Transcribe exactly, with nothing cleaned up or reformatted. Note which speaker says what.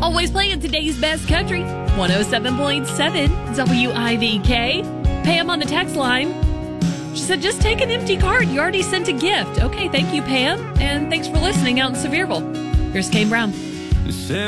Speaker 1: Always playing today's best country. one oh seven point seven W I V K. Pam on the text line. She said, just take an empty card. You already sent a gift. Okay, thank you, Pam. And thanks for listening out in Sevierville. Here's Kane Brown.